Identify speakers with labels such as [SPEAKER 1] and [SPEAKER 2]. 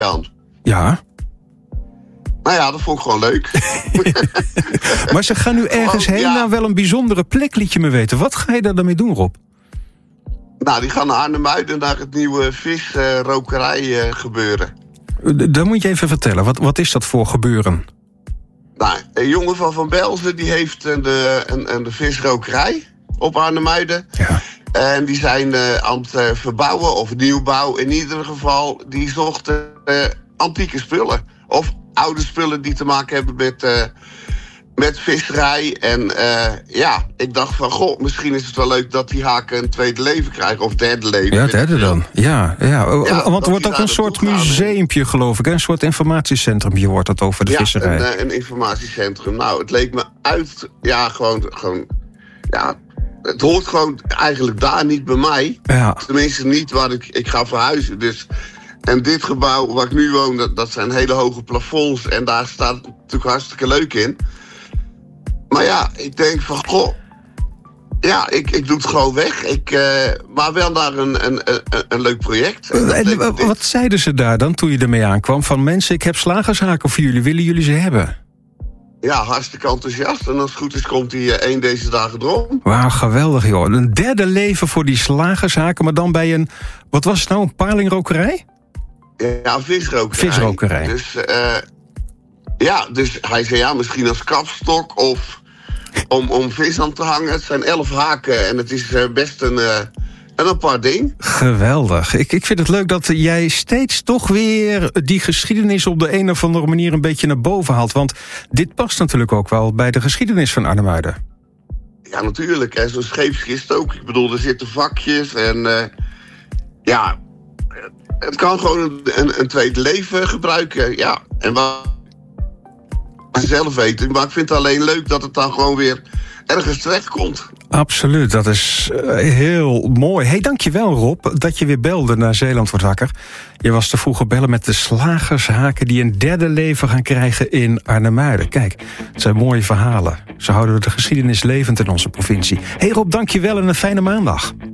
[SPEAKER 1] Jan.
[SPEAKER 2] Ja.
[SPEAKER 1] Nou ja, dat vond ik gewoon leuk.
[SPEAKER 2] Maar ze gaan nu ergens heen naar wel een bijzondere plek, liet je me weten. Wat ga je daar dan mee doen, Rob?
[SPEAKER 1] Nou, die gaan naar Arnhem-Muiden, naar het nieuwe visrokerij gebeuren.
[SPEAKER 2] Dan moet je even vertellen, wat is dat voor gebeuren?
[SPEAKER 1] Nou, een jongen van Belzen, die heeft een visrokerij op Arnhem-Muiden.
[SPEAKER 2] Ja.
[SPEAKER 1] En die zijn aan het verbouwen of nieuwbouw. In ieder geval, die zochten antieke spullen. Of oude spullen die te maken hebben met visserij. En ik dacht van, goh, misschien is het wel leuk dat die haken een tweede leven krijgen. Of derde leven.
[SPEAKER 2] Ja, derde dan. Ja. Want er wordt ook een soort museumpje, geloof ik. Een soort informatiecentrumpje wordt dat over de visserij.
[SPEAKER 1] Ja, een informatiecentrum. Nou, het leek me uit... Ja, gewoon... Ja, het hoort gewoon eigenlijk daar niet bij mij.
[SPEAKER 2] Ja.
[SPEAKER 1] Tenminste niet waar ik ga verhuizen. Dus... En dit gebouw waar ik nu woon, dat zijn hele hoge plafonds. En daar staat het natuurlijk hartstikke leuk in. Maar ja, ik denk van, goh... Ja, ik doe het gewoon weg. Maar wel naar een leuk project.
[SPEAKER 2] Wat zeiden ze daar dan toen je ermee aankwam? Van mensen, ik heb slagershaken voor jullie. Willen jullie ze hebben?
[SPEAKER 1] Ja, hartstikke enthousiast. En als het goed is, komt hij één deze dagen erom.
[SPEAKER 2] Wauw, geweldig joh. Een derde leven voor die slagershaken, maar dan bij een... Wat was het nou, een palingrokerij?
[SPEAKER 1] Ja, visrokerij.
[SPEAKER 2] Visrokerij.
[SPEAKER 1] Dus hij zei ja, misschien als kapstok of om vis aan te hangen. Het zijn 11 haken en het is best een apart ding.
[SPEAKER 2] Geweldig. Ik vind het leuk dat jij steeds toch weer die geschiedenis op de een of andere manier een beetje naar boven haalt. Want dit past natuurlijk ook wel bij de geschiedenis van Arnhem-Muiden.
[SPEAKER 1] Ja, natuurlijk. En zo'n scheepskist ook. Ik bedoel, er zitten vakjes en het kan gewoon een tweede leven gebruiken. Ja, en wat zelf weten. Maar ik vind het alleen leuk dat het dan gewoon weer ergens terecht komt.
[SPEAKER 2] Absoluut, dat is heel mooi. Hey, dankjewel Rob, dat je weer belde naar Zeeland wordt wakker. Je was te vroeg op bellen met de slagershaken die een derde leven gaan krijgen in Arnhem-Muiden. Kijk, het zijn mooie verhalen. Ze houden de geschiedenis levend in onze provincie. Hey Rob, dankjewel en een fijne maandag.